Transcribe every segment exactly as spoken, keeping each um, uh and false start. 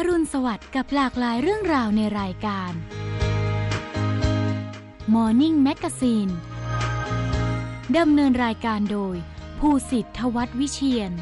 รุณสวัสดิ์กับหลากหลายเรื่องราวในรายการ Morning Magazine ดำเนินรายการโดยภูสิทธิ์ ทวัฒน์วิเชียร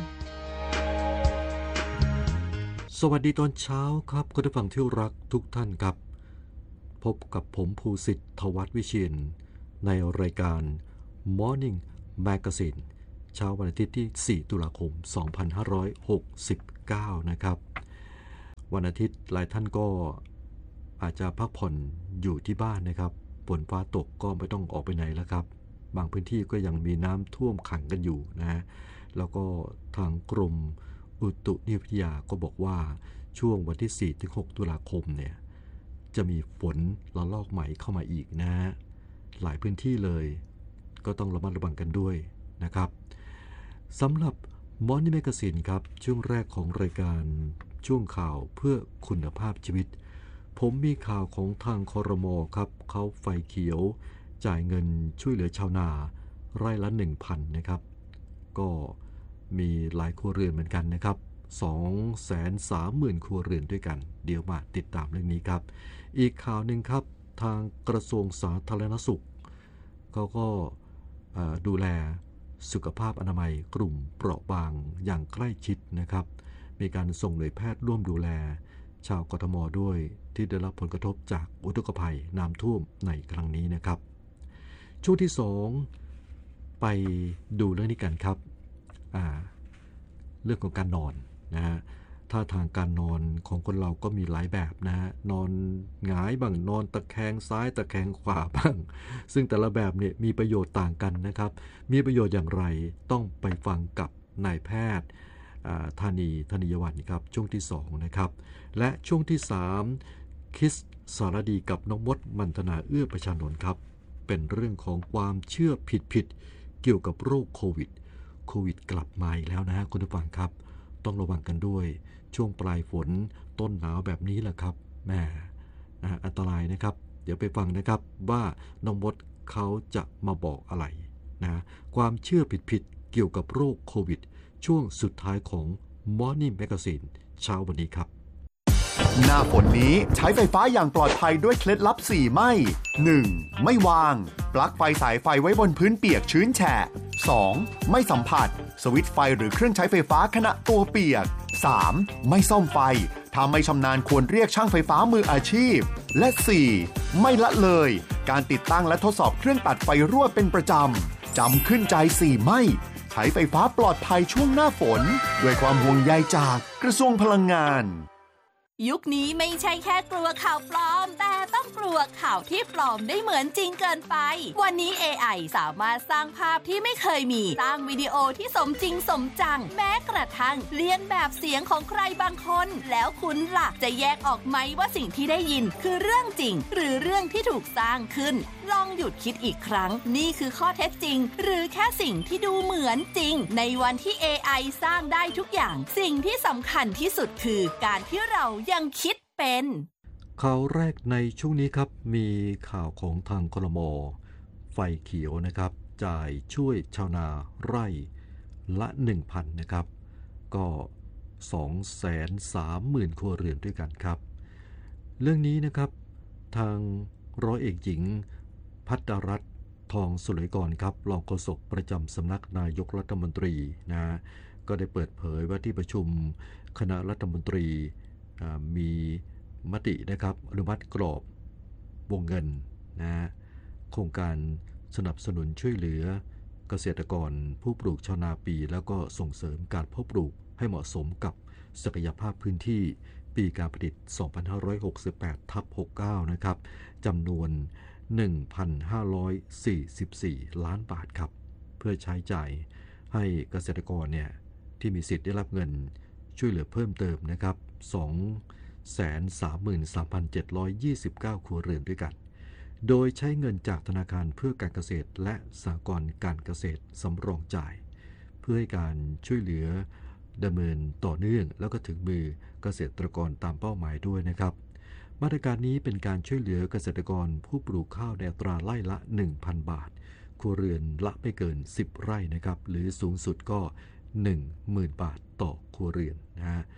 สวัสดีตอนเช้าครับคุณผู้ฟังที่รักทุกท่านครับพบกับผมภูสิทธิ์ ทวัฒน์วิเชียรในรายการ Morning Magazine เช้าวันอาทิตย์ที่สี่ตุลาคมสองพันห้าร้อยหกสิบเก้านะครับวันอาทิตย์หลายท่านก็อาจจะพักผ่อนอยู่ที่บ้านนะครับฝนฟ้าตกก็ไม่ต้องออกไปไหนแล้วครับบางพื้นที่ก็ยังมีน้ำท่วมขังกันอยู่นะฮะแล้วก็ทางกรมอุตุนิยมวิทยาก็บอกว่าช่วงวันที่สี่ถึงหกตุลาคมเนี่ยจะมีฝนระลอกใหม่เข้ามาอีกนะฮะหลายพื้นที่เลยก็ต้องระมัดระวังกันด้วยนะครับสำหรับ Morning Magazine ครับช่วงแรกของรายการช่วงข่าวเพื่อคุณภาพชีวิตผมมีข่าวของทางครม.ครับเขาไฟเขียวจ่ายเงินช่วยเหลือชาวนาไร่ละ หนึ่งพัน นะครับก็มีหลายครัวเรือนเหมือนกันนะครับ สองแสนสามหมื่น ครัวเรือนด้วยกันเดี๋ยวมาติดตามเรื่องนี้ครับอีกข่าวหนึ่งครับทางกระทรวงสาธารณสุขเขาก็ดูแลสุขภาพอนามัยกลุ่มเปราะบางอย่างใกล้ชิดนะครับมีการส่งหน่วยแพทย์ร่วมดูแลชาวกทมด้วยที่ได้รับผลกระทบจากอุทกภัยน้ำท่วมในครั้งนี้นะครับช่วงที่สองไปดูเรื่องนี้กันครับเรื่องของการนอนนะฮะท่าทางการนอนของคนเราก็มีหลายแบบนะฮะนอนหงายบ้างนอนตะแคงซ้ายตะแคงขวาบ้างซึ่งแต่ละแบบเนี่ยมีประโยชน์ต่างกันนะครับมีประโยชน์อย่างไรต้องไปฟังกับนายแพทย์ธานีธนิยวันครับช่วงที่สองนะครับและช่วงที่สามคิสสารดีกับน้องมดมันธนาเอื้อประชานนท์ครับเป็นเรื่องของความเชื่อผิดๆเกี่ยวกับโรคโควิดโควิดกลับมาอีกแล้วนะฮะคุณผู้ฟังครับต้องระวังกันด้วยช่วงปลายฝนต้นหนาวแบบนี้แหละครับแม่อันตรายนะครับเดี๋ยวไปฟังนะครับว่าน้องมดเขาจะมาบอกอะไรนะความเชื่อผิดๆเกี่ยวกับโรคโควิดช่วงสุดท้ายของ Morning Magazine เช้าวันนี้ครับหน้าฝนนี้ใช้ไฟฟ้าอย่างปลอดภัยด้วยเคล็ดลับสี่ไม่ หนึ่ง ไม่วางปลั๊กไฟสายไฟไว้บนพื้นเปียกชื้นแฉะ สอง ไม่สัมผัสสวิตช์ไฟหรือเครื่องใช้ไฟฟ้าขณะตัวเปียก สาม ไม่ซ่อมไฟถ้าไม่ชำนาญควรเรียกช่างไฟฟ้ามืออาชีพและ สี่ ไม่ละเลยการติดตั้งและทดสอบเครื่องตัดไฟรั่วเป็นประจำจำขึ้นใจสี่ไม่ใช้ไฟฟ้าปลอดภัยช่วงหน้าฝนด้วยความห่วงใยจากกระทรวงพลังงานยุคนี้ไม่ใช่แค่กลัวข่าวปลอมแต่ต้องกลัวข่าวที่ปลอมได้เหมือนจริงเกินไปวันนี้ เอ ไอ สามารถสร้างภาพที่ไม่เคยมีสร้างวิดีโอที่สมจริงสมจังแม้กระทั่งเลียนแบบเสียงของใครบางคนแล้วคุณล่ะจะแยกออกไหมว่าสิ่งที่ได้ยินคือเรื่องจริงหรือเรื่องที่ถูกสร้างขึ้นลองหยุดคิดอีกครั้งนี่คือข้อเท็จจริงหรือแค่สิ่งที่ดูเหมือนจริงในวันที่ เอ ไอ สร้างได้ทุกอย่างสิ่งที่สำคัญที่สุดคือการที่เรายังคิดเป็นข่าวแรกในช่วงนี้ครับมีข่าวของทางครม.ไฟเขียวนะครับจ่ายช่วยชาวนาไร่ละ หนึ่งพัน นะครับก็ สองแสนสามหมื่น ครัวเรือนด้วยกันครับเรื่องนี้นะครับทางร้อยเอกหญิงภัตรัตน์ทองสุรกรครับรองโฆษกประจำสำนักนายกรัฐมนตรีนะก็ได้เปิดเผยว่าที่ประชุมคณะรัฐมนตรีมีมตินะครับอนุมัติกรอบวงเงินนะโครงการสนับสนุนช่วยเหลือเกษตรกรผู้ปลูกชาวนาปีแล้วก็ส่งเสริมการเพาะปลูกให้เหมาะสมกับศักยภาพพื้นที่ปีการผลิต สองพันห้าร้อยหกสิบแปด ทับ หกสิบเก้า นะครับจำนวน หนึ่งพันห้าร้อยสี่สิบสี่ ล้านบาทครับเพื่อใช้จ่ายให้เกษตรกรเนี่ยที่มีสิทธิ์ได้รับเงินช่วยเหลือเพิ่มเติมนะครับสองแสนสามหมื่นสามพันเจ็ดร้อยยี่สิบเก้า ครัวเรือนด้วยกันโดยใช้เงินจากธนาคารเพื่อการเกษตรและสหกรณ์การเกษตรสำรองจ่ายเพื่อให้การช่วยเหลือดำเนินต่อเนื่องแล้วก็ถึงมือเกษตรกรตามเป้าหมายด้วยนะครับมาตรการนี้เป็นการช่วยเหลือเกษตรกรผู้ปลูกข้าวในอัตราไร่ละ หนึ่งพัน บาทครัวเรือนละไม่เกินสิบไร่นะครับหรือสูงสุดก็ หนึ่งหมื่น บาทต่อครัวเรือนนะฮะ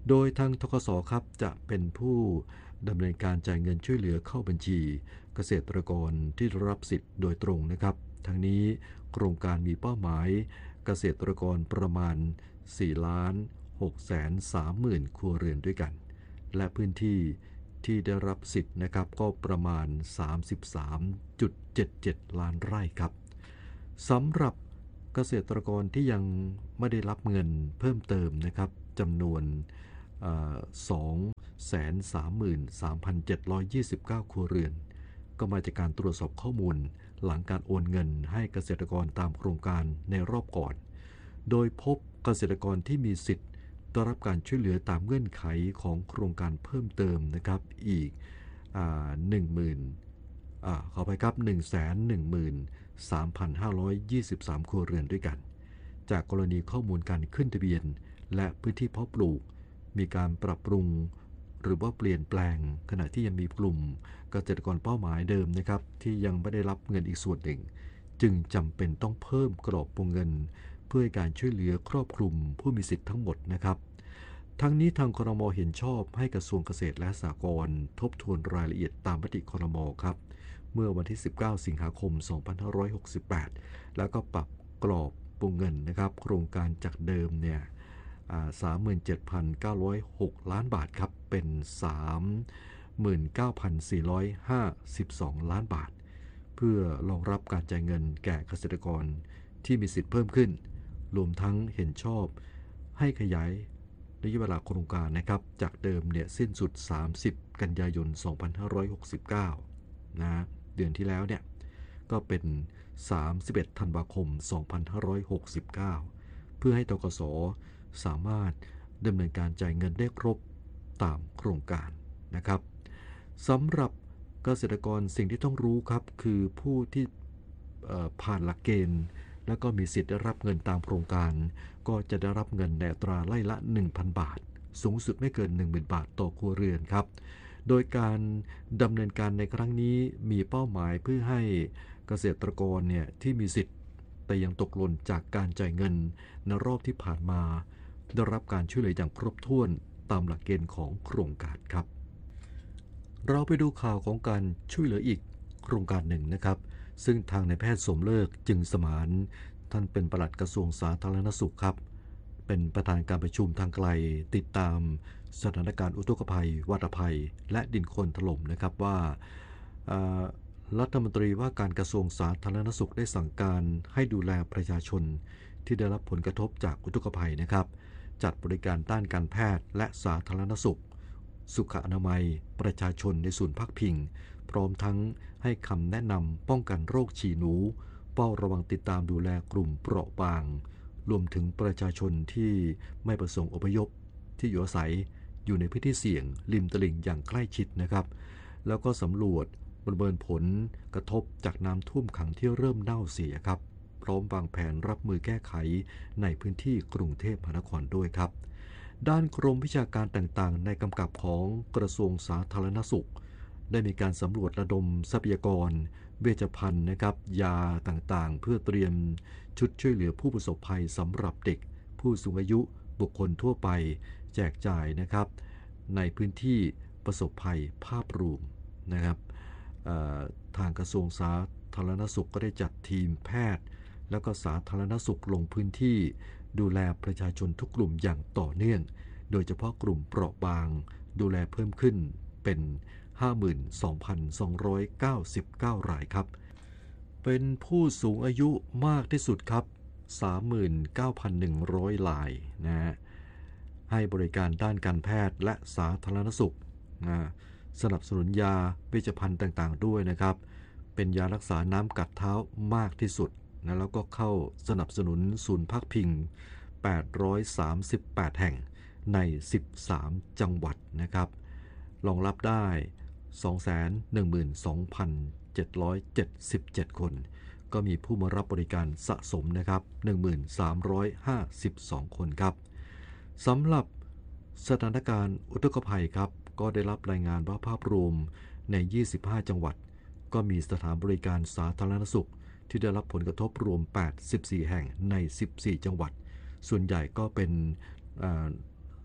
โดยทางธกส.ครับจะเป็นผู้ดำเนินการจ่ายเงินช่วยเหลือเข้าบัญชีเกษตรกรที่รับสิทธิ์โดยตรงนะครับทั้งนี้โครงการมีเป้าหมายเกษตรกรประมาณ สี่ล้านหกแสนสามหมื่น ครัวเรือนด้วยกันและพื้นที่ที่ได้รับสิทธิ์นะครับก็ประมาณ สามสิบสามจุดเจ็ดเจ็ด ล้านไร่ครับสำหรับเกษตรกรที่ยังไม่ได้รับเงินเพิ่มเติมนะครับจำนวน สองแสนสามหมื่นสามพันเจ็ดร้อยยี่สิบเก้า ครัวเรือนก็มาจากการตรวจสอบข้อมูลหลังการโอนเงินให้เกษตรกรตามโครงการในรอบก่อนโดยพบเกษตรกรที่มีสิทธิ์ได้รับการช่วยเหลือตามเงื่อนไขของโครงการเพิ่มเติมนะครับอีกหนึ่งหมื่นอ่าขอไปครับ หนึ่งแสนหนึ่งหมื่นสามพันห้าร้อยยี่สิบสาม ครัวเรือนด้วยกันจากกรณีข้อมูลการขึ้นทะเบียนและพื้นที่เพาะปลูกมีการปรับปรุงหรือว่าเปลี่ยนแปลงขณะที่ยังมีกลุ่มเกษตรกรเป้าหมายเดิมนะครับที่ยังไม่ได้รับเงินอีกส่วนหนึ่งจึงจำเป็นต้องเพิ่มกรอบวงเงินเพื่อให้การช่วยเหลือครอบคลุมผู้มีสิทธิ์ทั้งหมดนะครับทั้งนี้ทางครม.เห็นชอบให้กระทรวงเกษตรและสหกรณ์ทบทวนรายละเอียดตามมติครม.ครับเมื่อวันที่สิบเก้าสิงหาคมสองพันห้าร้อยหกสิบแปดแล้วก็ปรับกรอบวงเงินนะครับโครงการจากเดิมเนี่ยสามหมื่นเจ็ดพันเก้าร้อยหก ล้านบาทครับเป็น สามหมื่นเก้าพันสี่ร้อยห้าสิบสอง ล้านบาทเพื่อรองรับการจ่ายเงินแก่เกษตรกรที่มีสิทธิ์เพิ่มขึ้นรวมทั้งเห็นชอบให้ขยายระยะเวลาโครงการนะครับจากเดิมเนี่ยสิ้นสุดสามสิบกันยายนสองพันห้าร้อยหกสิบเก้านะเดือนที่แล้วเนี่ยก็เป็นสามสิบเอ็ดธันวาคมสองพันห้าร้อยหกสิบเก้าเพื่อให้ธกส.สามารถดำเนินการจ่ายเงินได้ครบตามโครงการนะครับสำหรับเกษตรกรสิ่งที่ต้องรู้ครับคือผู้ที่ผ่านหลักเกณฑ์แล้วก็มีสิทธิ์ได้รับเงินตามโครงการก็จะได้รับเงินในอัตราไล่ละ หนึ่งพัน บาทสูงสุดไม่เกิน หนึ่งหมื่น บาทต่อครัวเรือนครับโดยการดำเนินการในครั้งนี้มีเป้าหมายเพื่อให้เกษตรกรเนี่ยที่มีสิทธิ์แต่ยังตกหล่นจากการจ่ายเงินในรอบที่ผ่านมาได้รับการช่วยเหลืออย่างครบถ้วนตามหลักเกณฑ์ของโครงการครับเราไปดูข่าวของการช่วยเหลืออีกโครงการหนึ่งนะครับซึ่งทางนายแพทย์สมเลิกจึงสมานท่านเป็นปลัดกระทรวงสาธารณสุขครับเป็นประธานการประชุมทางไกลติดตามสถานการณ์อุทกภัยวัฏภัยและดินโคลนถล่มนะครับว่ารัฐมนตรีว่าการกระทรวงสาธารณสุขได้สั่งการให้ดูแลประชาชนที่ได้รับผลกระทบจากอุทกภัยนะครับจัดบริการด้านการแพทย์และสาธารณสุขสุขอนามัยประชาชนในศูนย์พักพิงพร้อมทั้งให้คำแนะนำป้องกันโรคฉี่หนูเฝ้าระวังติดตามดูแลกลุ่มเปราะบางรวมถึงประชาชนที่ไม่ประสงค์อพยพที่อยู่อาศัยอยู่ในพื้นที่เสี่ยงริมตลิ่งอย่างใกล้ชิดนะครับแล้วก็สำรวจประเมินผลกระทบจากน้ำท่วมขังที่เริ่มเน่าเสียครับพร้อมวางแผนรับมือแก้ไขในพื้นที่กรุงเทพมหานครด้วยครับด้านกรมวิชาการต่างๆในกำกับของกระทรวงสาธารณสุขได้มีการสำรวจระดมทรัพยากรเวชภัณฑ์นะครับยาต่างๆเพื่อเตรียมชุดช่วยเหลือผู้ประสบภัยสำหรับเด็กผู้สูงอายุบุคคลทั่วไปแจกจ่ายนะครับในพื้นที่ประสบภัยภาพรวมนะครับทางกระทรวงสาธารณสุขก็ได้จัดทีมแพทย์แล้วก็สาธารณสุขลงพื้นที่ดูแลประชาชนทุกกลุ่มอย่างต่อเนื่องโดยเฉพาะกลุ่มเปราะบางดูแลเพิ่มขึ้นเป็น ห้าหมื่นสองพันสองร้อยเก้าสิบเก้า รายครับเป็นผู้สูงอายุมากที่สุดครับ สามหมื่นเก้าพันหนึ่งร้อย รายนะฮะให้บริการด้านการแพทย์และสาธารณสุขนะสนับสนุนยาเวชภัณฑ์ต่างๆด้วยนะครับเป็นยารักษาน้ำกัดเท้ามากที่สุดนะแล้วก็เข้าสนับสนุนศูนย์พักพิงแปดร้อยสามสิบแปดแห่งในสิบสามจังหวัดนะครับรองรับได้ สองแสนหนึ่งหมื่นสองพันเจ็ดร้อยเจ็ดสิบเจ็ด คนก็มีผู้มารับบริการสะสมนะครับ หนึ่งหมื่นสามร้อยห้าสิบสอง คนครับสำหรับสถานการณ์อุทกภัยครับก็ได้รับรายงานว่าภาพรวมในยี่สิบห้าจังหวัดก็มีสถานบริการสาธารณสุขที่ได้รับผลกระทบรวมแปดสิบสี่แห่งในสิบสี่จังหวัดส่วนใหญ่ก็เป็น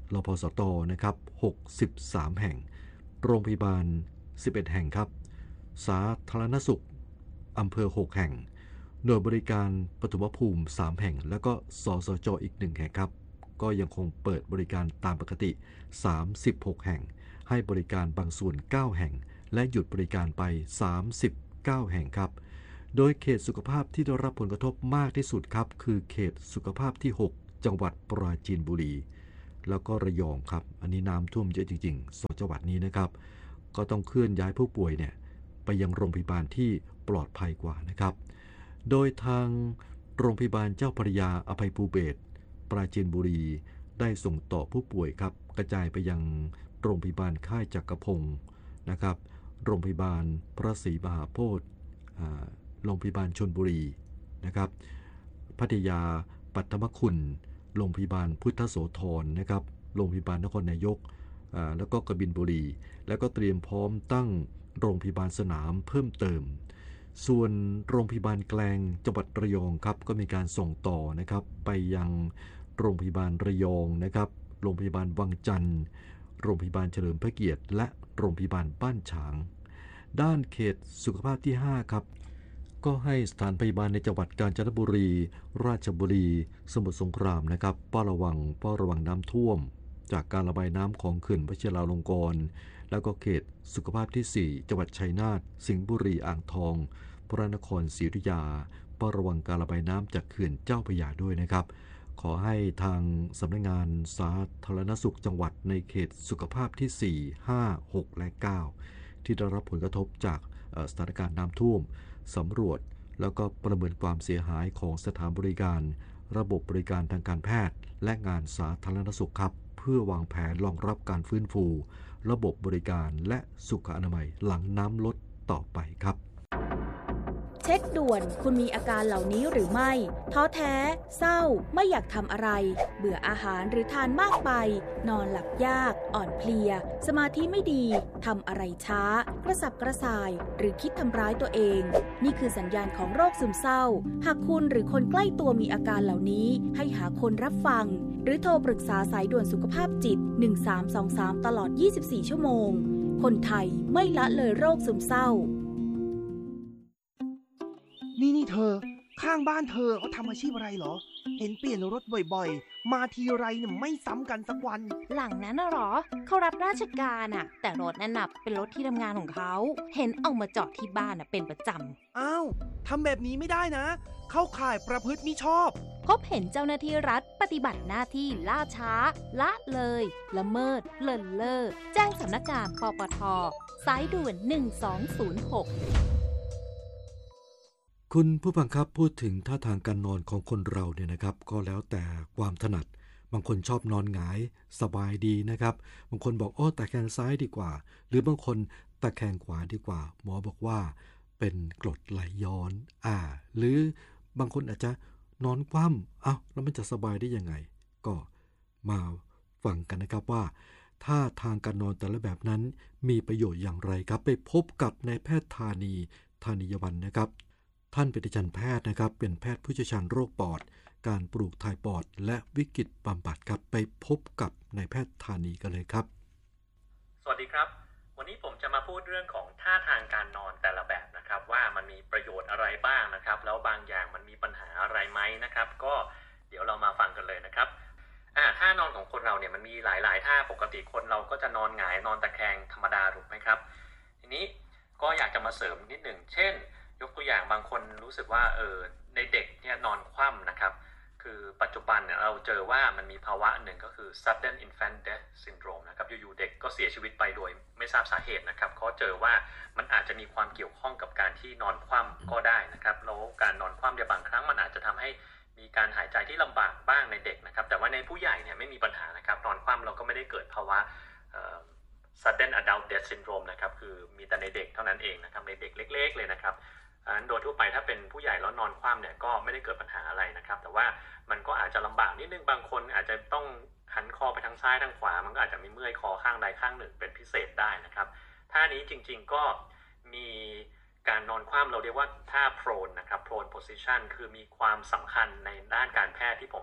รพสตนะครับหกสิบสามแห่งโรงพยาบาลสิบเอ็ดแห่งครับสาธารณสุขอำเภอหกแห่งหน่วยบริการปฐมภูมิสามแห่งแล้วก็สสจอีกหนึ่งแห่งครับก็ยังคงเปิดบริการตามปกติสามสิบหกแห่งให้บริการบางส่วนเก้าแห่งและหยุดบริการไปสามสิบเก้าแห่งครับโดยเขตสุขภาพที่ได้รับผลกระทบมากที่สุดครับคือเขตสุขภาพที่หกจังหวัดปราจีนบุรีแล้วก็ระยองครับอันนี้น้ำท่วมเยอะจริงๆสองจังหวัดนี้นะครับก็ต้องเคลื่อนย้ายผู้ป่วยเนี่ยไปยังโรงพยาบาลที่ปลอดภัยกว่านะครับโดยทางโรงพยาบาลเจ้าพระยาอภัยภูเบศรปราจีนบุรีได้ส่งต่อผู้ป่วยครับกระจายไปยังโรงพยาบาลค่ายจักรพงศ์นะครับโรงพยาบาลพระศรีมหาโพธิ์โรงพยาบาลชลบุรีนะครับพัทยาปัตมคุณโรงพยาบาลพุทธโสธรนะครับโรงพยาบาลนครนายกแล้วก็กบินบุรีแล้วก็เตรียมพร้อมตั้งโรงพยาบาลสนามเพิ่มเติมส่วนโรงพยาบาลแกลงจังหวัดระยองครับก็มีการส่งต่อนะครับไปยังโรงพยาบาลระยองนะครับโรงพยาบาลวังจันทร์โรงพยาบาลเฉลิมพระเกียรติและโรงพยาบาลบ้านฉางด้านเขตสุขภาพที่ห้าครับก็ให้สถานพยาบาลในจังหวัดกาญจนบุรีราชบุรีสมุทรสงครามนะครับเฝ้าระวังเฝ้าระวังน้ำท่วมจากการระบายน้ำของเขื่อนวชิราลงกรณ์แล้วก็เขตสุขภาพที่สี่จังหวัดชัยนาทสิงห์บุรีอ่างทองพระนครศรีอยุธยาเฝ้าระวังการระบายน้ำจากเขื่อนเจ้าพระยาด้วยนะครับขอให้ทางสำนักงานสาธารณสุขจังหวัดในเขตสุขภาพที่สี่ ห้า หกและเก้าที่ได้รับผลกระทบจากสถานการณ์น้ำท่วมสำรวจแล้วก็ประเมินความเสียหายของสถานบริการระบบบริการทางการแพทย์และงานสาธารณสุขครับเพื่อวางแผนรองรับการฟื้นฟูระบบบริการและสุขอนามัยหลังน้ำลดต่อไปครับเช็คด่วนคุณมีอาการเหล่านี้หรือไม่ท้อแท้เศร้าไม่อยากทำอะไรเบื่ออาหารหรือทานมากไปนอนหลับยากอ่อนเพลียสมาธิไม่ดีทำอะไรช้ากระสับกระส่ายหรือคิดทำร้ายตัวเองนี่คือสัญญาณของโรคซึมเศร้าหากคุณหรือคนใกล้ตัวมีอาการเหล่านี้ให้หาคนรับฟังหรือโทรปรึกษาสายด่วนสุขภาพจิตหนึ่งสามสองสามตลอดยี่สิบสี่ชั่วโมงคนไทยไม่ละเลยโรคซึมเศร้านี่นี่เธอข้างบ้านเธอเขาทำอาชีพอะไรเหรอเห็นเปลี่ยนรถบ่อยๆมาทีไรเนี่ยไม่ซ้ำกันสักวันหลังนั้นน่ะหรอเขารับราชการอ่ะแต่รถนั่นน่ะเป็นรถที่ทำงานของเขาเห็นเอามาจอดที่บ้านน่ะเป็นประจำอ้าวทำแบบนี้ไม่ได้นะเข้าข่ายประพฤติมิชอบพบเห็นเจ้าหน้าที่รัฐปฏิบัติหน้าที่ล่าช้าละเลยละเมิดเลินเล่อแจ้งสำนักงานปปท.สายด่วนหนึ่งสองศูนย์หกคุณผู้ฟังครับพูดถึงท่าทางการนอนของคนเราเนี่ยนะครับก็แล้วแต่ความถนัดบางคนชอบนอนหงายสบายดีนะครับบางคนบอกโอ้ตะแคงซ้ายดีกว่าหรือบางคนตะแคงขวาดีกว่าหมอบอกว่าเป็นกรดไหลย้อนอ่าหรือบางคนอาจจะนอนคว่ำอ้าวแล้วมันจะสบายได้ยังไงก็มาฟังกันนะครับว่าท่าทางการนอนแต่ละแบบนั้นมีประโยชน์อย่างไรครับไปพบกับนายแพทย์ธานีธานียวันนะครับท่านเป็นอาจารย์แพทย์นะครับเป็นแพทย์ผู้เชี่ยวชาญโรคปอดการปลูกถ่ายปอดและวิกฤตบำบัดครับไปพบกับนายแพทย์ธานีกันเลยครับสวัสดีครับวันนี้ผมจะมาพูดเรื่องของท่าทางการนอนแต่ละแบบนะครับว่ามันมีประโยชน์อะไรบ้างนะครับแล้วบางอย่างมันมีปัญหาอะไรไหมนะครับก็เดี๋ยวเรามาฟังกันเลยนะครับอ่าท่านอนของคนเราเนี่ยมันมีหลายๆท่าปกติคนเราก็จะนอนหงายนอนตะแคงธรรมดาถูกไหมครับทีนี้ก็อยากจะมาเสริมนิดหนึ่งเช่นยกตัวอย่างบางคนรู้สึกว่าเออในเด็กเนี่ยนอนคว่ำนะครับคือปัจจุบันเนี่ยเราเจอว่ามันมีภาวะหนึ่งก็คือ sudden infant death syndrome นะครับอยู่ๆเด็กก็เสียชีวิตไปโดยไม่ทราบสาเหตุนะครับเขาเจอว่ามันอาจจะมีความเกี่ยวข้องกับการที่นอนคว่ำก็ได้นะครับแล้วการนอนคว่ำในบางครั้งมันอาจจะทำให้มีการหายใจที่ลำบากบ้างในเด็กนะครับแต่ว่าในผู้ใหญ่เนี่ยไม่มีปัญหานะครับนอนคว่ำเราก็ไม่ได้เกิดภาวะsudden adult death syndrome นะครับคือมีแต่ในเด็กเท่านั้นเองนะครับในเด็กเล็กๆเลยนะครับโดยทั่วไปถ้าเป็นผู้ใหญ่แล้วนอนคว่ำเนี่ยก็ไม่ได้เกิดปัญหาอะไรนะครับแต่ว่ามันก็อาจจะลำบากนิดนึงบางคนอาจจะต้องหันคอไปทางซ้ายทางขวามันก็อาจจะมีเมื่อยคอข้างใดข้างหนึ่งเป็นพิเศษได้นะครับท่านี้จริงๆก็มีการนอนคว่ำเราเรียกว่าท่า prone นะครับ prone position คือมีความสำคัญในด้านการแพทย์ที่ผม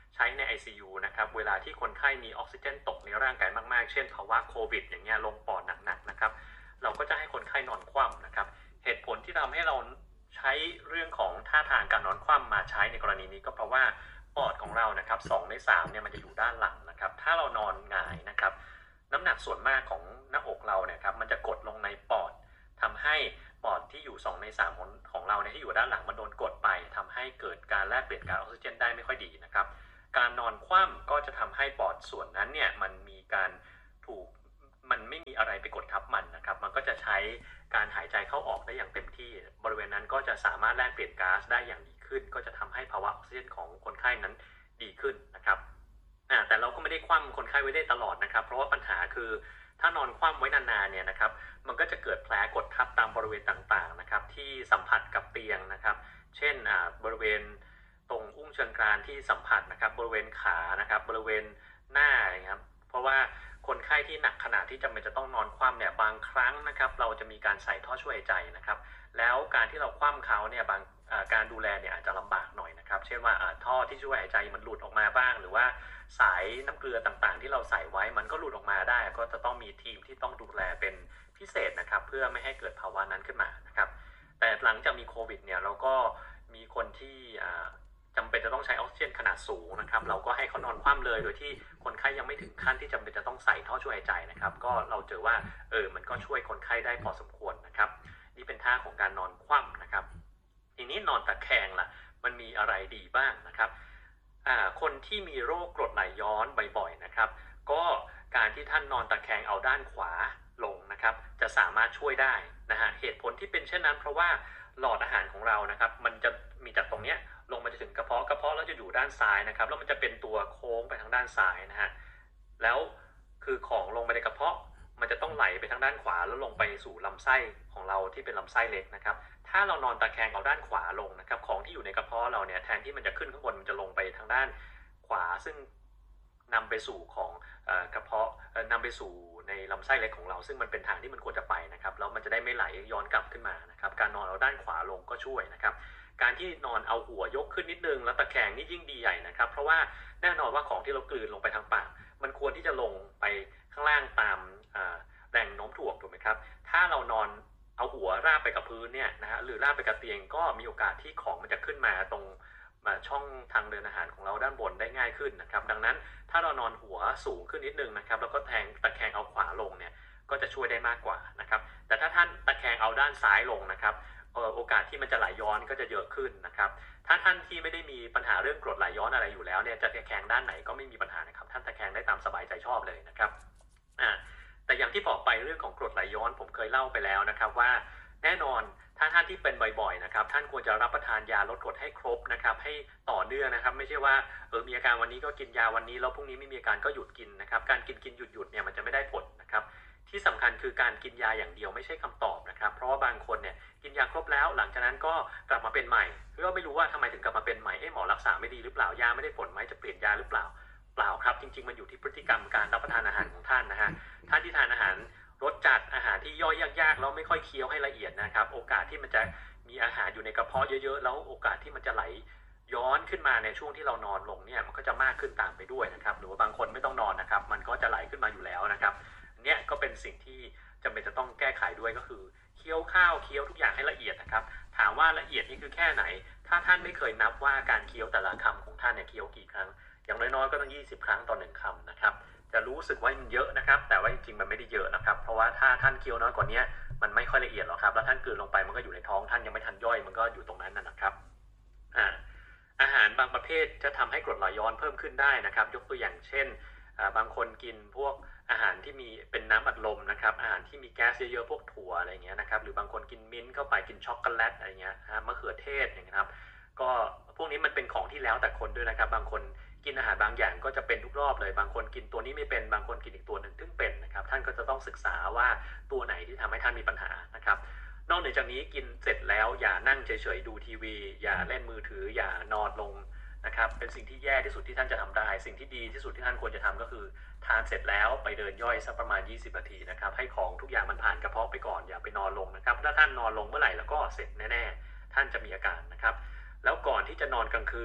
ใช้ใน ไอ ซี ยู นะครับเวลาที่คนไข้มีออกซิเจนตกในร่างกายมากๆเช่นภาวะโควิดอย่างเงี้ยลงปอดหนักๆนะครับเราก็จะให้คนไข้นอนคว่ำนะครับเหตุผลที่ทำให้เราใช้เรื่องของท่าทางการนอนคว่ำมาใช้ในกรณีนี้ก็เพราะว่าปอดของเรานะครับสองในสามเนี่ยมันจะอยู่ด้านหลังนะครับถ้าเรานอนหงายนะครับน้ำหนักส่วนมากของหน้าอกเราเนี่ยครับมันจะกดลงในปอดทำให้ปอดที่อยู่สองในสามของของเราเนี่ยที่อยู่ด้านหลังมันโดนกดไปทำให้เกิดการแลกเปลี่ยนก๊าซออกซิเจนได้ไม่ค่อยดีนะครับการนอนคว่ำก็จะทำให้ปอดส่วนนั้นเนี่ยมันมีการถูกมันไม่มีอะไรไปกดทับมันนะครับมันก็จะใช้การหายใจเข้าออกได้อย่างเต็มที่บริเวณนั้นก็จะสามารถแลกเปลี่ยนก๊าซได้อย่างดีขึ้นก็จะทำให้ภาวะออกซิเจนของคนไข้นั้นดีขึ้นนะครับแต่เราก็ไม่ได้คว่ำคนไข้ไว้ได้ตลอดนะครับเพราะว่าปัญหาคือถ้านอนคว่ำไว้นานๆเนี่ยนะครับมันก็จะเกิดแผลกดทับตามบริเวณต่างๆนะครับที่สัมผัสกับเตียงนะครับเช่นบริเวณตรงอุ้งเชิงกรานที่สัมผัสนะครับบริเวณขานะครับบริเวณหน้านะครับเพราะว่าคนไข้ที่หนักขนาดที่จำเป็นจะต้องนอนคว่ำเนี่ยบางครั้งนะครับเราจะมีการใส่ท่อช่วยหายใจนะครับแล้วการที่เราคว่ำเขาเนี่ยบางการดูแลเนี่ยอาจจะลำบากหน่อยนะครับเช่นว่าท่อที่ช่วยหายใจมันหลุดออกมาบ้างหรือว่าสายน้ำเกลือต่างๆที่เราใส่ไว้มันก็หลุดออกมาได้ก็จะต้องมีทีมที่ต้องดูแลเป็นพิเศษนะครับเพื่อไม่ให้เกิดภาวะนั้นขึ้นมานะครับแต่หลังจากมีโควิดเนี่ยเราก็มีคนที่จำเป็นจะต้องใช้ออกซิเจนขนาดสูงนะครับเราก็ให้เขานอนคว่ำเลยโดยที่คนไข้ยังไม่ถึงขั้นที่จำเป็นจะต้องใส่ท่อช่วยหายใจนะครับก็เราเจอว่าเออมันก็ช่วยคนไข้ได้พอสมควรนะครับนี่เป็นท่าของการนอนคว่ำนะครับทีนี้นอนตะแคงล่ะมันมีอะไรดีบ้างนะครับคนที่มีโรคกรดไหลย้อนบ่อยๆนะครับก็การที่ท่านนอนตะแคงเอาด้านขวาลงนะครับจะสามารถช่วยได้นะฮะเหตุผลที่เป็นเช่นนั้นเพราะว่าหลอดอาหารของเรานะครับมันจะมีจากตรงเนี้ยลงมาจะถึงกระเพาะกระเพาะแล้วจะอยู่ด้านซ้ายนะครับแล้วมันจะเป็นตัวโค้งไปทางด้านซ้ายนะฮะแล้วคือของลงไปในกระเพาะมันจะต้องไหลไปทางด้านขวาแล้วลงไปสู่ลำไส้ของเราที่เป็นลำไส้เล็กนะครับถ้าเรานอนตะแคงเอาด้านขวาลงนะครับของที่อยู่ในกระเพาะเราเนี่ยแทนที่มันจะขึ้นข้างบนมันจะลงไปทางด้านขวาซึ่งนำไปสู่ของกระเพาะนำไปสู่ในลำไส้เล็กของเราซึ่งมันเป็นทางที่มันควรจะไปนะครับแล้วมันจะได้ไม่ไหลย้อนกลับขึ้นมานะครับการนอนเอาด้านขวาลงก็ช่วยนะครับการที่นอนเอาหัวยกขึ้นนิดนึงแล้วตะแคงนี่ยิ่งดีใหญ่นะครับเพราะว่าแน่นอนว่าของที่เรากลืนลงไปทางปากมันควรที่จะลงไปข้างล่างตามแรงโน้มถ่วงถูกไหมครับถ้าเรานอนเอาหัวราบไปกับพื้นเนี่ยนะฮะหรือราบไปกับเตียงก็มีโอกาสที่ของมันจะขึ้นมาตรงช่องทางเดินอาหารของเราด้านบนได้ง่ายขึ้นนะครับดังนั้นถ้าเรานอนหัวสูงขึ้นนิดนึงนะครับแล้วก็แทงตะแคงเอาขวาลงเนี่ยก็จะช่วยได้มากกว่านะครับแต่ถ้าท่านตะแคงเอาด้านซ้ายลงนะครับโอกาสที่มันจะไหลย้อนก็จะเยอะขึ้นนะครับถ้าท่านที่ไม่ได้มีปัญหาเรื่องกรดไหลย้อนอะไรอยู่แล้วเนี่ยจะตะแคงด้านไหนก็ไม่มีปัญหานะครับท่านตะแคงได้ตามสบายใจชอบเลยนะครับอ่าแต่อย่างที่บอกไปเรื่องของกรดไหลย้อนผมเคยเล่าไปแล้วนะครับว่าแน่นอนถ้าท่านที่เป็นบ่อยๆนะครับท่านควรจะรับประทานยาลดกรดให้ครบนะครับให้ต่อเนื่องนะครับไม่ใช่ว่าเออมีอาการวันนี้ก็กินยาวันนี้แล้วพรุ่งนี้ไม่มีอาการก็หยุดกินนะครับการกินกินหยุดหยุดเนี่ยมันจะไม่ได้ผลนะครับที่สำคัญคือการกินยาอย่างเดียวไม่ใช่คำตอบนะครับเพราะว่าบางคนเนี่ยกินยาครบแล้วหลังจากนั้นก็กลับมาเป็นใหม่ก็ไม่รู้ว่าทำไมถึงกลับมาเป็นใหม่ให้หมอรักษาไม่ดีหรือเปล่ายาไม่ได้ผลไหมจะเปลี่ยนยาหรือเปล่าเปล่าครับจริงๆมันอยู่ที่พฤติกรรมการรับประทานอาหารของท่านนะฮะท่านที่ทานอาหารรสจัดอาหารที่ย่อยยากๆแล้วไม่ค่อยเคี้ยวให้ละเอียดนะครับโอกาสที่มันจะมีอาหารอยู่ในกระเพาะเยอะๆแล้วโอกาสที่มันจะไหลย้อนขึ้นมาในช่วงที่เรานอนลงเนี่ยมันก็จะมากขึ้นตามไปด้วยนะครับหรือว่าบางคนไม่ต้องนอนนะครับมันก็จะไหลขึ้นมาอยู่แล้วนะครับเนี่ยก็เป็นสิ่งที่จำเป็นจะต้องแก้ไขด้วยก็คือเคี้ยวข้าวเคี้ยวทุกอย่างให้ละเอียดนะครับถามว่าละเอียดนี่คือแค่ไหนถ้าท่านไม่เคยนับว่าการเคี้ยวแต่ละคำของท่านเนี่ยเคี้ยวกี่ครั้งอย่างน้อยๆก็ต้องยี่สิบครั้งต่อหนึ่งคำนะครับจะรู้สึกว่ามันเยอะนะครับแต่ว่าจริงๆมันไม่ได้เยอะนะครับเพราะว่าถ้าท่านเคี้ยวน้อยกว่านี้มันไม่ค่อยละเอียดหรอกครับแล้วท่านกลืนลงไปมันก็อยู่ในท้องท่านยังไม่ทันย่อยมันก็อยู่ตรงนั้นนะครับอ่าอาหารบางประเภทจะทำให้กรดไหลย้อนเพิ่มขึ้นได้นะครับยกตัวอย่างเช่นบางคนกินพวกอาหารที่มีเป็นน้ำอัดลมนะครับอาหารที่มีแก๊สเยอะๆพวกถั่วอะไรเงี้ยนะครับหรือบางคนกินมิ้นท์เข้าไปกินช็อกโกแลตอะไรเงี้ยมะเขือเทศอย่างเงี้ยครับก็พวกนี้มันเป็นของที่แล้วแต่คนด้วยนะครับบางคนกินอาหารบางอย่างก็จะเป็นทุกรอบเลยบางคนกินตัวนี้ไม่เป็นบางคนกินอีกตัวหนึ่งถึงเป็นนะครับท่านก็จะต้องศึกษาว่าตัวไหนที่ทำให้ท่านมีปัญหานะครับนอกจากนี้กินเสร็จแล้วอย่านั่งเฉยๆดูทีวีอย่าเล่นมือถืออย่านอนลงนะครับเป็นสิ่งที่แย่ที่สุดที่ท่านจะทำได้สิ่งที่ดีที่สุดที่ท่านควรจะทำก็คือทานเสร็จแล้วไปเดินย่อยสักประมาณยี่สิบนาทีนะครับให้ของทุกอย่างมันผ่านกระเพาะไปก่อนอย่าไปนอนลงนะครับถ้าท่านนอนลงเมื่อไหร่แล้วก็เสร็จแน่ๆท่านจะมีอาการนะครับแล้วก่อนที่จะนอนกลางคืน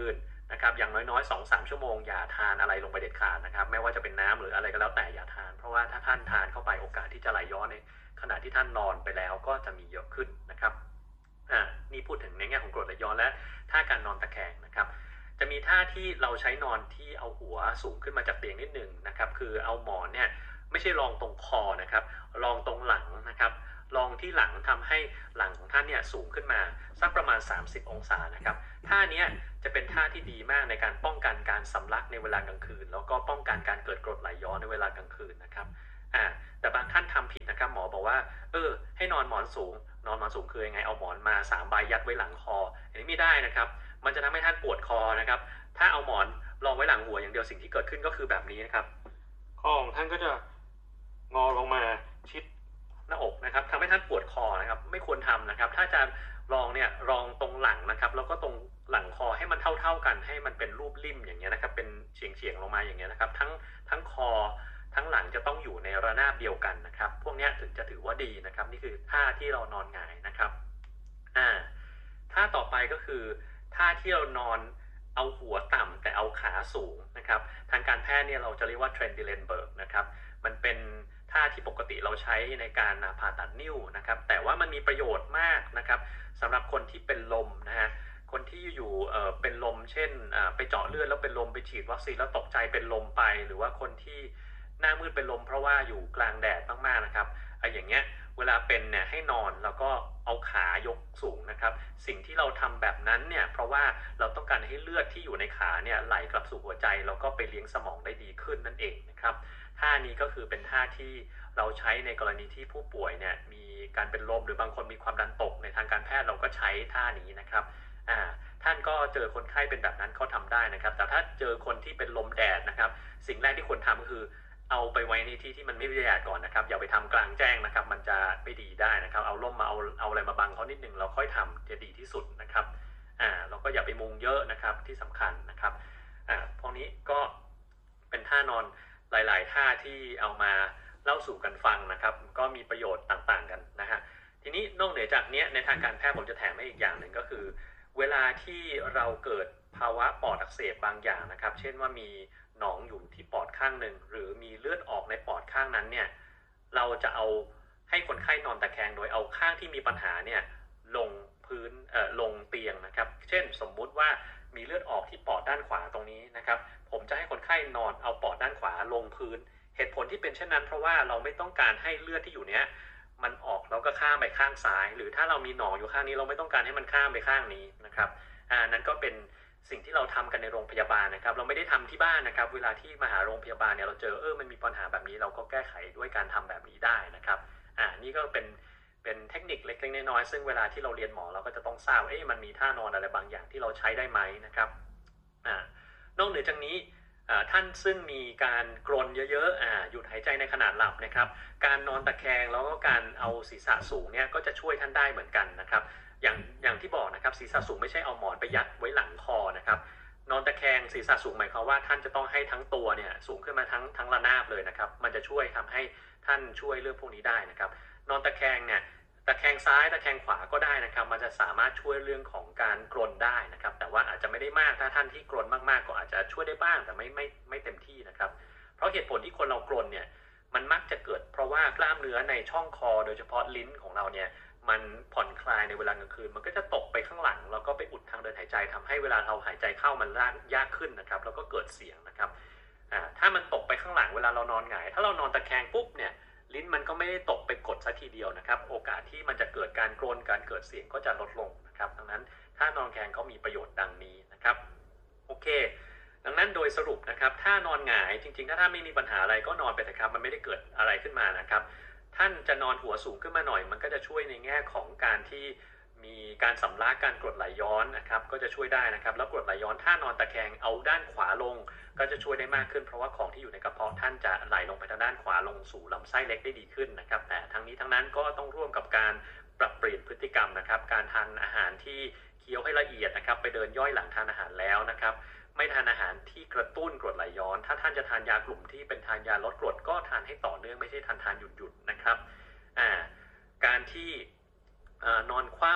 นะครับอย่างน้อยๆ สองถึงสาม ชั่วโมงอย่าทานอะไรลงไปเด็ดขาดนะครับไม่ว่าจะเป็นน้ำหรืออะไรก็แล้วแต่อย่าทานเพราะว่าถ้าท่านทานเข้าไปโอกาสที่จะไหลย้อนในขณะที่ท่านนอนไปแล้วก็จะมีเยอะขึ้นนะครับอ่านี่พูดถึงในแง่ของกรดไหลย้อนและท่าการนอนตะแคงนะครับจะมีท่าที่เราใช้นอนที่เอาหัวสูงขึ้นมาจากเตียงนิดนึงนะครับคือเอาหมอนเนี่ยไม่ใช่รองตรงคอนะครับรองตรงหลังนะครับรองที่หลังทำให้หลังของท่านเนี่ยสูงขึ้นมาสักประมาณสามสิบองศานะครับท่านี้จะเป็นท่าที่ดีมากในการป้องกันการสำลักในเวลากลางคืนแล้วก็ป้องกันการเกิดกรดไหลย้อนในเวลากลางคืนนะครับอ่าแต่บางท่านทำผิดนะครับหมอบอกว่าเออให้นอนหมอนสูงนอนหมอนสูงคือยังไงเอาหมอนมาสามใบยัดไว้หลังคออันนี้ไม่ได้นะครับมันจะทำให้ท่านปวดคอนะครับถ้าเอาหมอนรองไว้หลังหัวอย่างเดียวสิ่งที่เกิดขึ้นก็คือแบบนี้นะครับคอของท่านก็จะงอลงมาชิดหน้าอกนะครับทำให้ท่านปวดคอนะครับไม่ควรทำนะครับถ้าจะรองเนี่ยรองตรงหลังนะครับแล้วก็ตรงหลังคอให้มันเท่าๆกันให้มันเป็นรูปลิ่มอย่างเงี้ยนะครับเป็นเฉียงๆลงมาอย่างเงี้ยนะครับทั้งทั้งคอทั้งหลังจะต้องอยู่ในระนาบเดียวกันนะครับพวกนี้ถึงจะถือว่าดีนะครับนี่คือท่าที่เรานอนหงายนะครับอ่าท่าต่อไปก็คือท่าที่เรานอนเอาหัวต่ำแต่เอาขาสูงนะครับทางการแพทย์เนี่ยเราจะเรียกว่า Trendelenburg นะครับมันเป็นท่าที่ปกติเราใช้ในการผ่าตัดนิ้วนะครับแต่ว่ามันมีประโยชน์มากนะครับสำหรับคนที่เป็นลมนะฮะคนที่อยู่เอ่อเป็นลมเช่นไปเจาะเลือดแล้วเป็นลมไปฉีดวัคซีนแล้วตกใจเป็นลมไปหรือว่าคนที่หน้ามืดเป็นลมเพราะว่าอยู่กลางแดดมากๆนะครับไอ้อย่างเงี้ยเวลาเป็นเนี่ยให้นอนแล้วก็เอาขายกสูงนะครับสิ่งที่เราทำแบบนั้นเนี่ยเพราะว่าเราต้องการให้เลือดที่อยู่ในขาเนี่ยไหลกลับสู่หัวใจแล้วก็ไปเลี้ยงสมองได้ดีขึ้นนั่นเองนะครับท่านี้ก็คือเป็นท่าที่เราใช้ในกรณีที่ผู้ป่วยเนี่ยมีการเป็นลมหรือบางคนมีความดันตกในทางการแพทย์เราก็ใช้ท่านี้นะครับอ่าท่านก็เจอคนไข้เป็นแบบนั้นเขาทำได้นะครับแต่ถ้าเจอคนที่เป็นลมแดดนะครับสิ่งแรกที่ควรทำก็คือเอาไปไว้ในที่ที่มันไม่มีแดดก่อนนะครับอย่าไปทำกลางแจ้งนะครับมันจะไม่ดีได้นะครับเอาร่มมาเอาเอาอะไรมาบังเขานิดนึงเราค่อยทำจะดีที่สุดนะครับอ่าเราก็อย่าไปมุงเยอะนะครับที่สำคัญนะครับอ่าพวกนี้ก็เป็นท่านอนหลายๆท่าที่เอามาเล่าสู่กันฟังนะครับก็มีประโยชน์ต่างๆกันนะฮะทีนี้นอกเหนือจากนี้ในทางการแพทย์ผมจะแถมให้อีกอย่างหนึ่งก็คือเวลาที่เราเกิดภาวะปอดอักเสบบางอย่างนะครับเช่นว่ามีหนองอยู่ที่ปอดข้างหนึ่งหรือมีเลือดออกในปอดข้างนั้นเนี่ยเราจะเอาให้คนไข้นอนตะแคงโดยเอาข้างที่มีปัญหาเนี่ยลงพื้นเอ่อลงเตียงนะครับเช่นสมมุติว่ามีเลือดออกที่ปอดด้านขวาตรงนี้นะครับผมจะให้คนไข้นอนเอาปอดด้านขวาลงพื้นเหตุผลที่เป็นเช่นนั้นเพราะว่าเราไม่ต้องการให้เลือดที่อยู่เนี้ยมันออกแล้วก็ข้ามไปข้างซ้ายหรือถ้าเรามีหนองอยู่ข้างนี้เราไม่ต้องการให้มันข้ามไปข้างนี้นะครับอ่านั้นก็เป็นสิ่งที่เราทำกันในโรงพยาบาลนะครับเราไม่ได้ทำที่บ้านนะครับเวลาที่มาหาโรงพยาบาลเนี่ยเราเจอเออมันมีปัญหาแบบนี้เราก็แก้ไขด้วยการทำแบบนี้ได้นะครับอ่านี่ก็เป็นเป็นเทคนิคเล็กๆน้อยๆซึ่งเวลาที่เราเรียนหมอเราก็จะต้องทราบเอ๊ะมันมีท่านอนอะไรบางอย่างที่เราใช้ได้ไหมนะครับอ่านอกเหนือจากนี้ท่านซึ่งมีการกรนเยอะๆอ่าหยุดหายใจในขณะหลับนะครับการนอนตะแคงแล้วก็การเอาศีรษะสูงเนี่ยก็จะช่วยท่านได้เหมือนกันนะครับอย่างอย่างที่บอกนะครับศีรษะสูงไม่ใช่เอาหมอนไปยัดไว้หลังคอนะครับนอนตะแคงศีรษะสูงหมายความว่าท่านจะต้องให้ทั้งตัวเนี่ยสูงขึ้นมาทั้งทั้งระนาบเลยนะครับมันจะช่วยทำให้ท่านช่วยเรื่องพวกนี้ได้นะครับนอนตะแคงเนี่ยตะแคงซ้ายตะแคงขวาก็ได้นะครับมันจะสามารถช่วยเรื่องของการกรนได้นะครับแต่ว่าอาจจะไม่ได้มากถ้าท่านที่กรนมากๆก็อาจจะช่วยได้บ้างแต่ไม่ไม่ไม่เต็มที่นะครับเพราะเหตุผลที่คนเรากรนเนี่ยมันมักจะเกิดเพราะว่ากล้ามเนื้อในช่องคอโดยเฉพาะลิ้นของเราเนี่ยมันผ่อนคลายในเวลากลางคืนมันก็จะตกไปข้างหลังแล้วก็ไปอุดทางเดินหายใจทำให้เวลาเราหายใจเข้ามันยากขึ้นนะครับแล้วก็เกิดเสียงนะครับอ่าถ้ามันตกไปข้างหลังเวลาเรานอนหงายถ้าเรานอนตะแคงปุ๊บเนี่ยลิ้นมันก็ไม่ได้ตกไปกดซะทีเดียวนะครับโอกาสที่มันจะเกิดการกรนการเกิดเสียงก็จะลดลงนะครับดังนั้นถ้านอนแคงเขามีประโยชน์ดังนี้นะครับโอเคดังนั้นโดยสรุปนะครับถ้านอนหงายจริงๆถ้าท่านไม่มีปัญหาอะไรก็นอนไปเถอะครับมันไม่ได้เกิดอะไรขึ้นมานะครับท่านจะนอนหัวสูงขึ้นมาหน่อยมันก็จะช่วยในแง่ของการที่มีการสำลักการกรดไหลย้อนนะครับก็จะช่วยได้นะครับแล้วกรดไหลย้อนถ้านอนตะแคงเอาด้านขวาลงก็จะช่วยได้มากขึ้นเพราะว่าของที่อยู่ในกระเพาะท่านจะไหลลงไปทางด้านขวาลงสู่ลำไส้เล็กได้ดีขึ้นนะครับแต่ทั้งนี้ทั้งนั้นก็ต้องร่วมกับการปรับเปลี่ยนพฤติกรรมนะครับการทานอาหารที่เคี้ยวให้ละเอียดนะครับไปเดินย่อยหลังทานอาหารแล้วนะครับไม่ทานอาหารที่กระตุ้นกรดไหลย้อนถ้าท่านจะทานยากลุ่มที่เป็นทานยาลดกรดก็ทานให้ต่อเนื่องไม่ใช่ทานทานหยุดหยุดนะครับอ่าการที่นอนคว่ำ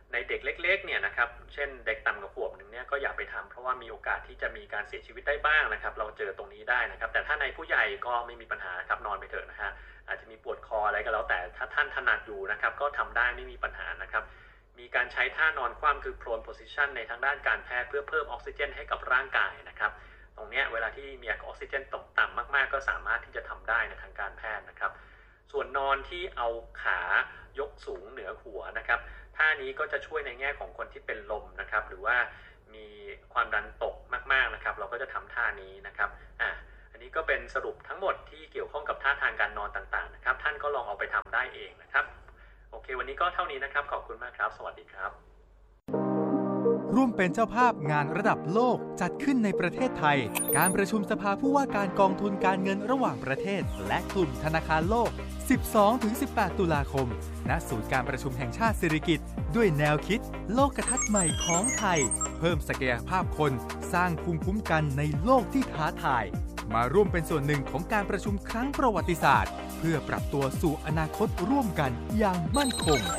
ในเด็กเล็กๆเนี่ยนะครับเช่นเด็กต่ำกว่าขวบหนึ่งเนี่ยก็อย่าไปทำเพราะว่ามีโอกาสที่จะมีการเสียชีวิตได้บ้างนะครับเราเจอตรงนี้ได้นะครับแต่ถ้าในผู้ใหญ่ก็ไม่มีปัญหาครับนอนไปเถอะนะฮะอาจจะมีปวดคออะไรก็แล้วแต่ถ้าท่านถนัดอยู่นะครับก็ทำได้ไม่มีปัญหานะครับมีการใช้ท่านอนคว่ำคือ prone position ในทางด้านการแพทย์เพื่อเพิ่มออกซิเจนให้กับร่างกายนะครับตรงนี้เวลาที่มีออกซิเจนตกต่ำมากๆก็สามารถที่จะทำได้ในทางการแพทย์นะครับส่วนนอนที่เอาขายกสูงเหนือหัวนะครับท่านี้ก็จะช่วยในแง่ของคนที่เป็นลมนะครับหรือว่ามีความดันตกมากๆนะครับเราก็จะทำท่านี้นะครับอ่ะอันนี้ก็เป็นสรุปทั้งหมดที่เกี่ยวข้องกับท่าทางการนอนต่างๆนะครับท่านก็ลองเอาไปทำได้เองนะครับโอเควันนี้ก็เท่านี้นะครับขอบคุณมากครับสวัสดีครับร่วมเป็นเจ้าภาพงานระดับโลกจัดขึ้นในประเทศไทยการประชุมสภาผู้ว่าการกองทุนการเงินระหว่างประเทศและกลุ่มธนาคารโลก สิบสองถึงสิบแปด ตุลาคมณศูนย์การประชุมแห่งชาติสิริกิติ์ด้วยแนวคิดโลกทัศน์ใหม่ของไทยเพิ่มศักยภาพคนสร้างภูมิคุ้มกันในโลกที่ท้าทายมาร่วมเป็นส่วนหนึ่งของการประชุมครั้งประวัติศาสตร์เพื่อปรับตัวสู่อนาคตร่วมกันอย่างมั่นคง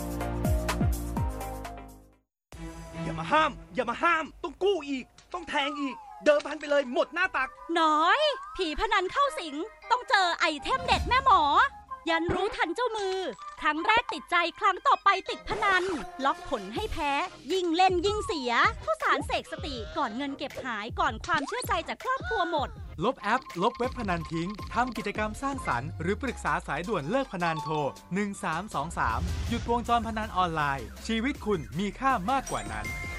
อย่ามาห้ามอย่ามาห้ามต้องกู้อีกต้องแทงอีกเดิมพันไปเลยหมดหน้าตักน้อยผีพนันเข้าสิงต้องเจอไอเทมเด็ดแม่หมอยันรู้ทันเจ้ามือครั้งแรกติดใจครั้งต่อไปติดพนันล็อกผลให้แพ้ยิ่งเล่นยิ่งเสียข้าวสารเสกสติก่อนเงินเก็บหายก่อนความเชื่อใจจากครอบครัวหมดลบแอปลบเว็บพนันทิ้งทำกิจกรรมสร้างสรรค์หรือปรึกษาสายด่วนเลิกพนันโทรหนึ่งสามสองสามหยุดวงจรพนันออนไลน์ชีวิตคุณมีค่ามากกว่านั้น